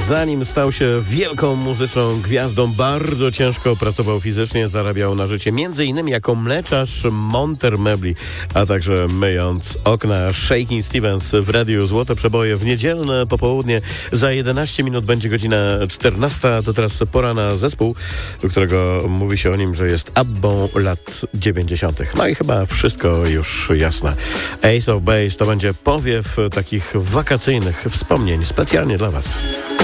Zanim stał się wielką muzyczną gwiazdą, bardzo ciężko pracował fizycznie, zarabiał na życie m.in. jako mleczarz monter mebli, a także myjąc okna. Shakin' Stevens w Radiu Złote Przeboje w niedzielne popołudnie. Za 11 minut będzie godzina 14. To teraz pora na zespół, do którego mówi się o nim, że jest Abbą lat 90. No i chyba wszystko już jasne. Ace of Base to będzie powiew takich wakacyjnych wspomnień specjalnie dla Was.